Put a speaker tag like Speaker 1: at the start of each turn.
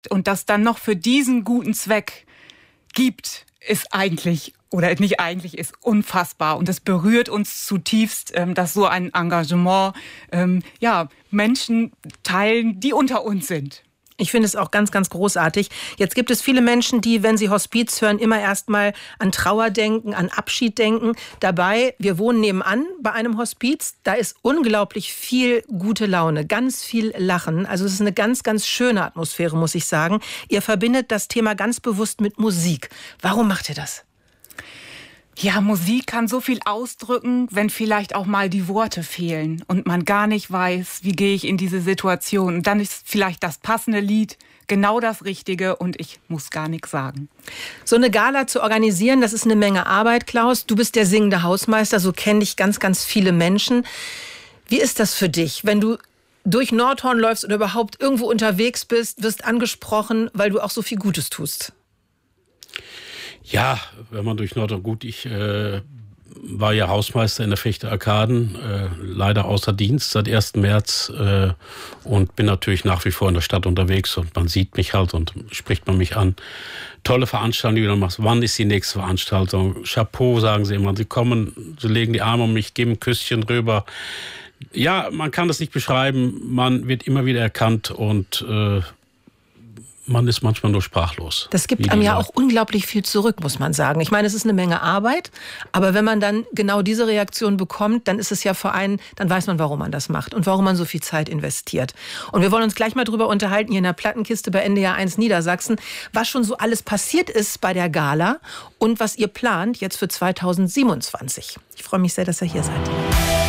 Speaker 1: und das dann noch für diesen guten Zweck gibt, ist eigentlich, oder nicht eigentlich, ist unfassbar. Und es berührt uns zutiefst, dass so ein Engagement Menschen teilen, die unter uns sind.
Speaker 2: Ich finde es auch ganz, ganz großartig. Jetzt gibt es viele Menschen, die, wenn sie Hospiz hören, immer erst mal an Trauer denken, an Abschied denken. Dabei, wir wohnen nebenan bei einem Hospiz. Da ist unglaublich viel gute Laune, ganz viel Lachen. Also es ist eine ganz, ganz schöne Atmosphäre, muss ich sagen. Ihr verbindet das Thema ganz bewusst mit Musik. Warum macht ihr das?
Speaker 1: Ja, Musik kann so viel ausdrücken, wenn vielleicht auch mal die Worte fehlen und man gar nicht weiß, wie gehe ich in diese Situation. Und dann ist vielleicht das passende Lied genau das Richtige und ich muss gar nichts sagen.
Speaker 2: So eine Gala zu organisieren, das ist eine Menge Arbeit, Klaus. Du bist der singende Hausmeister, so kennen dich ganz, ganz viele Menschen. Wie ist das für dich, wenn du durch Nordhorn läufst oder überhaupt irgendwo unterwegs bist, wirst angesprochen, weil du auch so viel Gutes tust?
Speaker 3: Ja, wenn man durch Nordhorn, gut, ich war ja Hausmeister in der Fechter Arkaden, leider außer Dienst seit 1. März und bin natürlich nach wie vor in der Stadt unterwegs und man sieht mich halt und spricht man mich an. Tolle Veranstaltung, die du machst. Wann ist die nächste Veranstaltung? Chapeau, sagen sie immer. Sie kommen, sie legen die Arme um mich, geben ein Küsschen rüber. Ja, man kann das nicht beschreiben. Man wird immer wieder erkannt und man ist manchmal nur sprachlos.
Speaker 2: Das gibt einem ja auch unglaublich viel zurück, muss man sagen. Ich meine, es ist eine Menge Arbeit, aber wenn man dann genau diese Reaktion bekommt, dann ist es ja für einen, dann weiß man, warum man das macht und warum man so viel Zeit investiert. Und wir wollen uns gleich mal drüber unterhalten, hier in der Plattenkiste bei NDR 1 Niedersachsen, was schon so alles passiert ist bei der Gala und was ihr plant jetzt für 2027. Ich freue mich sehr, dass ihr hier seid.